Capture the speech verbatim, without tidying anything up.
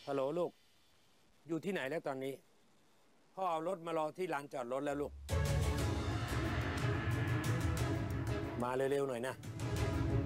ฮัลโหลลูกอยู่ที่ไหนแล้วตอนนี้พ่อเอารถมารอที่ลานจอดรถแล้วลูกมาเร็วๆหน่อยนะ